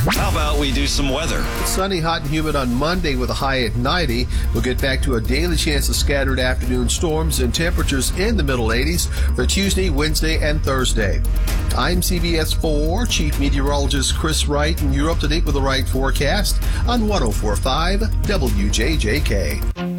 How about we do some weather? It's sunny, hot, and humid on Monday with a high at 90. We'll get back to a daily chance of scattered afternoon storms and temperatures in the middle 80s for Tuesday, Wednesday, and Thursday. I'm CBS 4 Chief Meteorologist Chris Wright, and you're up to date with the Wright forecast on 104.5 WJJK.